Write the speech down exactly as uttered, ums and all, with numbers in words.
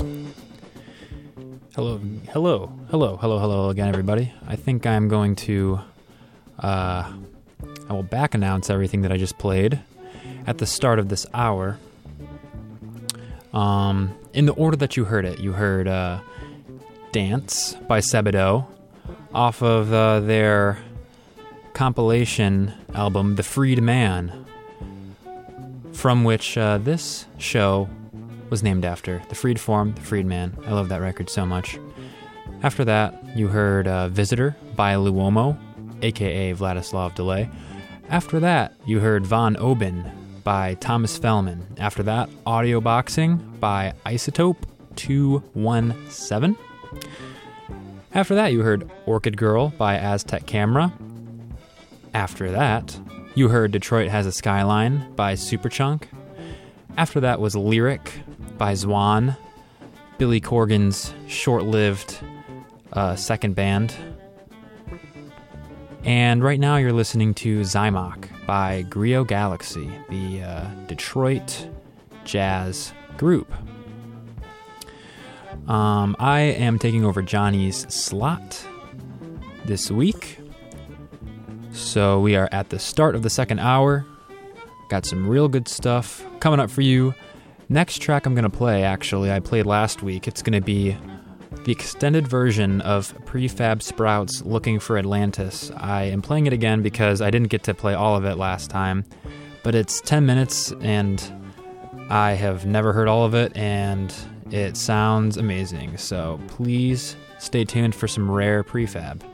Hello, hello, hello, hello, hello again, everybody. I think I'm going to, uh, I will back announce everything that I just played at the start of this hour. Um, in the order that you heard it, you heard, uh, Dance by Sebadoh off of, uh, their compilation album, The Freed Man, from which, uh, this show was named after. The Freed Form, The Freed Man. I love that record so much. After that, you heard uh, Visitor by Luomo, a k a. Vladislav Delay. After that, you heard Von Oben by Thomas Fellman. After that, Audio Boxing by Isotope two one seven. After that, you heard Orchid Girl by Aztec Camera. After that, you heard Detroit Has a Skyline by Superchunk. After that was Lyric by Zwan, Billy Corgan's short-lived uh, second band. And right now you're listening to Zymock by Grio Galaxy, the uh, Detroit jazz group. Um, I am taking over Johnny's slot this week. So we are at the start of the second hour. Got some real good stuff coming up for you. Next track I'm going to play, actually, I played last week. It's going to be the extended version of Prefab Sprout's Looking for Atlantis. I am playing it again because I didn't get to play all of it last time. But it's ten minutes, and I have never heard all of it, and it sounds amazing. So please stay tuned for some rare prefab.